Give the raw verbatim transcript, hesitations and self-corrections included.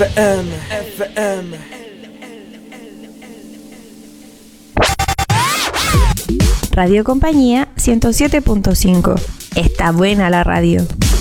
F M, F M. Radio Compañía ciento siete punto cinco. Está buena la radio.